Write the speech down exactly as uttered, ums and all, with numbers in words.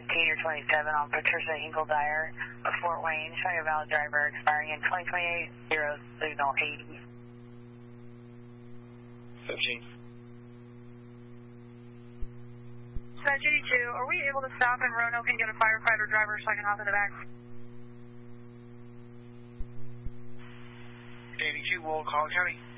fifteen or twenty-seven on Patricia Hinkle Dyer of Fort Wayne, showing a valid driver expiring in twenty twenty-eight, zero signal eighty. fifteen. Dispatch eighty-two, are we able to stop in Roanoke and get a firefighter driver so I can hop in the back? eighty-two, Will call County.